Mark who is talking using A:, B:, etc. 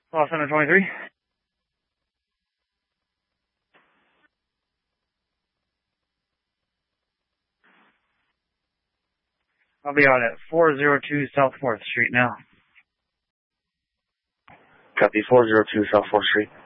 A: Los Center 23. I'll be out at 402 South 4th Street now.
B: Copy, 402 South 4th Street.